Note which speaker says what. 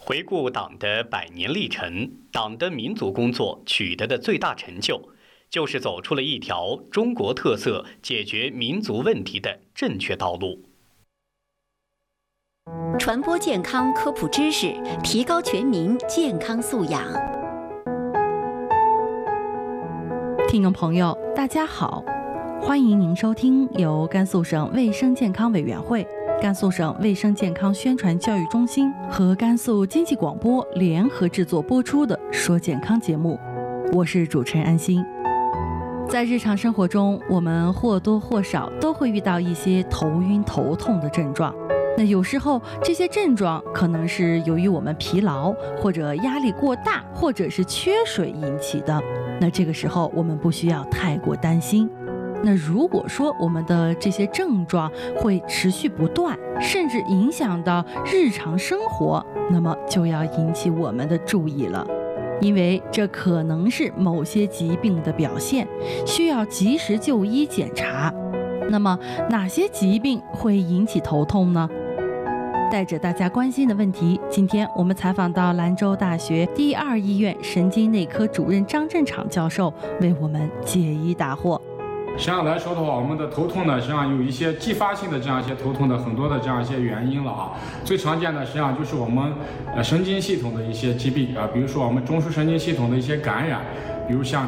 Speaker 1: 回顾党的100年历程，党的民族工作取得的最大成就，就是走出了一条中国特色解决民族问题的正确道路。
Speaker 2: 传播健康科普知识，提高全民健康素养。
Speaker 3: 听众朋友，大家好，欢迎您收听由甘肃省卫生健康委员会、甘肃省卫生健康宣传教育中心和甘肃经济广播联合制作播出的《说健康》节目，我是主持人安心。在日常生活中，我们或多或少都会遇到一些头晕头痛的症状。那有时候这些症状可能是由于我们疲劳或者压力过大，或者是缺水引起的。那这个时候我们不需要太过担心。那如果说我们的这些症状会持续不断，甚至影响到日常生活，那么就要引起我们的注意了，因为这可能是某些疾病的表现，需要及时就医检查。那么哪些疾病会引起头痛呢？带着大家关心的问题，今天我们采访到兰州大学第2医院神经内科主任张振场教授，为我们解疑答惑。
Speaker 4: 实际上来说的话，我们的头痛呢，实际上有一些继发性的这样一些头痛的很多的这样一些原因了啊。最常见的实际上就是我们神经系统的一些疾病啊，比如说我们中枢神经系统的一些感染，比如像